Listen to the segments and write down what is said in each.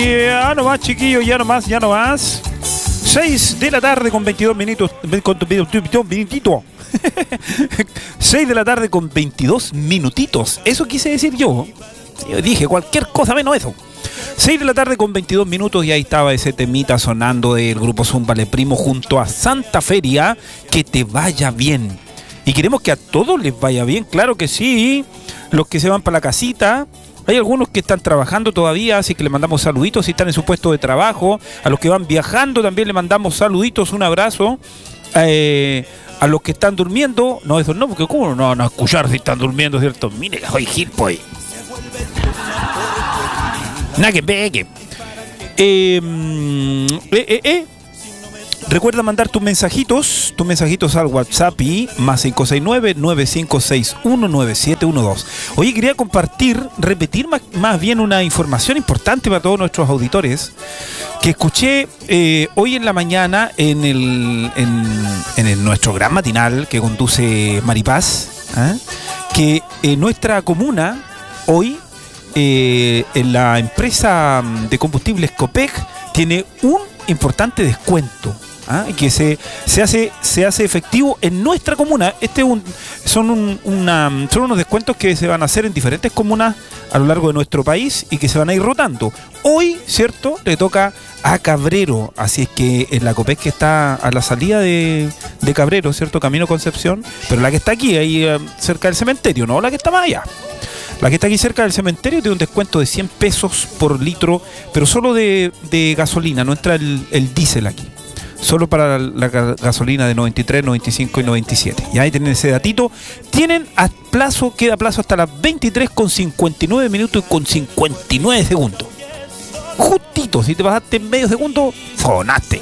Ya nomás, chiquillos, ya nomás. 6 de la tarde con 22 minutos. Con 22 minutitos. 6 de la tarde con 22 minutitos. Eso quise decir yo. Yo dije cualquier cosa menos eso. 6 de la tarde con 22 minutos y ahí estaba ese temita sonando del grupo Zúmbale Primo junto a Santa Feria. Que te vaya bien. Y queremos que a todos les vaya bien, claro que sí. Los que se van para la casita. Hay algunos que están trabajando todavía, así que les mandamos saluditos si están en su puesto de trabajo. A los que van viajando también les mandamos saluditos, un abrazo. A los que están durmiendo, no, eso no, porque ¿cómo no van a escuchar si están durmiendo, cierto? Mire, soy Gilpoy. Nada que pegue. Recuerda mandar tus mensajitos al WhatsApp y más 569-9561-9712. Oye, quería repetir más bien una información importante para todos nuestros auditores que escuché hoy en la mañana en nuestro gran matinal que conduce Maripaz, que nuestra comuna hoy en la empresa de combustibles Copec tiene un importante descuento. Que se hace efectivo en nuestra comuna. Son unos descuentos que se van a hacer en diferentes comunas a lo largo de nuestro país y que se van a ir rotando. Hoy, ¿cierto?, le toca a Cabrero, así es que en la Copec que está a la salida de Cabrero, ¿cierto?, Camino Concepción, pero la que está aquí, ahí cerca del cementerio, no la que está más allá. La que está aquí cerca del cementerio tiene un descuento de 100 pesos por litro, pero solo de gasolina, no entra el diésel aquí. Solo para la gasolina de 93, 95 y 97. Y ahí tienen ese datito. Queda plazo hasta las 23 con 59 minutos y con 59 segundos. Justito, si te pasaste en medio segundo, sonaste.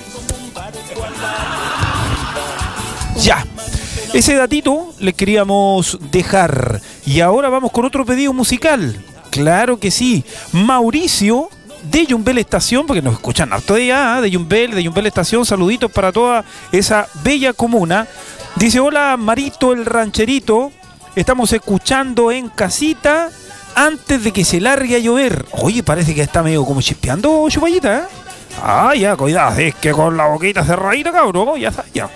Ya. Ese datito le queríamos dejar. Y ahora vamos con otro pedido musical. Claro que sí. Mauricio de Yumbel Estación, porque nos escuchan harto de allá, de Yumbel Estación, saluditos para toda esa bella comuna. Dice: hola Marito el rancherito, estamos escuchando en casita antes de que se largue a llover. Oye, parece que está medio como chispeando, Chupayita, ya, cuidado, es que con la boquita cerradita, cabrón, ya está, ya.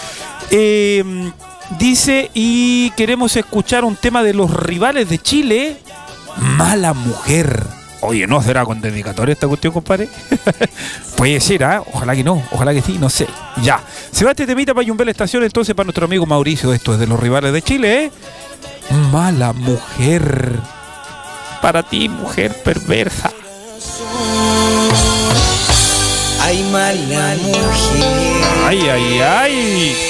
Dice, y queremos escuchar un tema de Los Rivales de Chile, Mala Mujer. Oye, ¿no será con dedicatoria esta cuestión, compadre? Puede ser, ojalá que no, ojalá que sí, no sé. Ya, se va este temita para Yumbel Estación, entonces para nuestro amigo Mauricio, esto es de Los Rivales de Chile, Mala Mujer. Para ti, mujer perversa. Ay, mala mujer. Ay, ay, ay.